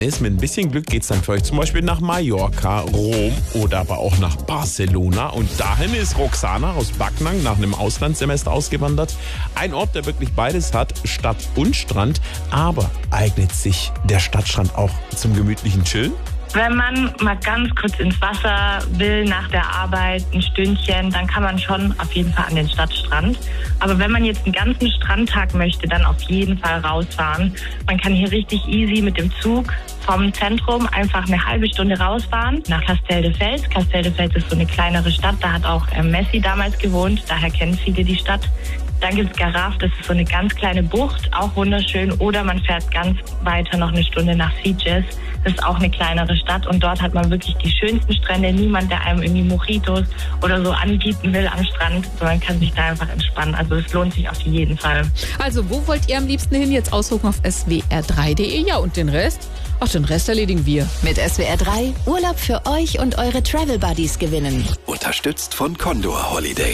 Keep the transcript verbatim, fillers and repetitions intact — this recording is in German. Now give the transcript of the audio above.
ist. Mit ein bisschen Glück geht es dann für euch zum Beispiel nach Mallorca, Rom oder aber auch nach Barcelona. Und dahin ist Roxana aus Backnang nach einem Auslandssemester ausgewandert. Ein Ort, der wirklich beides hat, Stadt und Strand. Aber eignet sich der Stadtstrand auch zum gemütlichen Chillen? Wenn man mal ganz kurz ins Wasser will nach der Arbeit, ein Stündchen, dann kann man schon auf jeden Fall an den Stadtstrand. Aber wenn man jetzt einen ganzen Strandtag möchte, dann auf jeden Fall rausfahren. Man kann hier richtig easy mit dem Zug vom Zentrum einfach eine halbe Stunde rausfahren nach Castelldefels. Castelldefels ist so eine kleinere Stadt, da hat auch Messi damals gewohnt, daher kennen viele die Stadt. Dann gibt es Garraf, das ist so eine ganz kleine Bucht, auch wunderschön. Oder man fährt ganz weiter noch eine Stunde nach Sitges. Das ist auch eine kleinere Stadt und dort hat man wirklich die schönsten Strände. Niemand, der einem irgendwie Mojitos oder so anbieten will am Strand, sondern kann sich da einfach entspannen. Also es lohnt sich auf jeden Fall. Also wo wollt ihr am liebsten hin? Jetzt aussuchen auf s w r drei punkt d e. Ja, und den Rest? Ach, den Rest erledigen wir. Mit S W R drei Urlaub für euch und eure Travel Buddies gewinnen. Unterstützt von Condor Holiday.